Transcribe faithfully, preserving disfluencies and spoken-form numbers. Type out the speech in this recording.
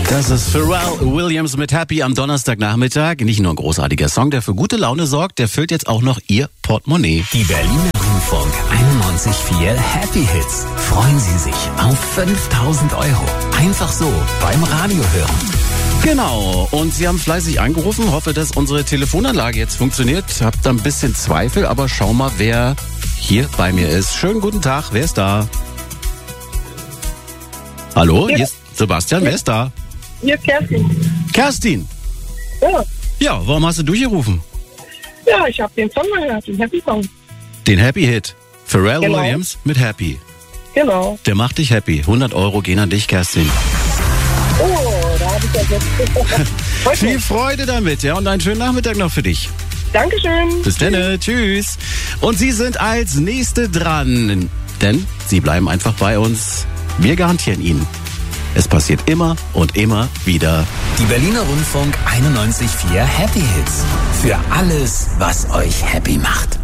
Das ist Pharrell Williams mit Happy am Donnerstagnachmittag. Nicht nur ein großartiger Song, der für gute Laune sorgt, der füllt jetzt auch noch Ihr Portemonnaie. Die Berliner Rundfunk einundneunzig Komma vier Happy Hits. Freuen Sie sich auf fünftausend Euro. Einfach so beim Radio hören. Genau, und Sie haben fleißig angerufen. Hoffe, dass unsere Telefonanlage jetzt funktioniert. Habt da ein bisschen Zweifel, aber schau mal, wer hier bei mir ist. Schönen guten Tag, wer ist da? Hallo, hier ist Sebastian, wer ist da? Hier ist Kerstin. Kerstin? Ja. Ja, warum hast du durchgerufen? Ja, ich habe den Song mal gehört, den Happy Song. Den Happy Hit. Pharrell Genau. Williams mit Happy. Genau. Der macht dich happy. hundert Euro gehen an dich, Kerstin. Oh, da habe ich ja jetzt. Freut Viel mich. Freude damit, ja, und einen schönen Nachmittag noch für dich. Dankeschön. Bis dann, tschüss. Und Sie sind als Nächste dran, denn Sie bleiben einfach bei uns. Wir garantieren Ihnen, es passiert immer und immer wieder. Die Berliner Rundfunk einundneunzig Komma vier Happy Hits. Für alles, was euch happy macht.